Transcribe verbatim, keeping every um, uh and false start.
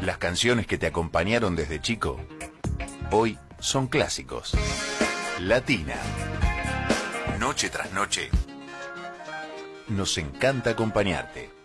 Las canciones que te acompañaron desde chico, hoy son clásicos. Latina. Noche tras noche. Nos encanta acompañarte.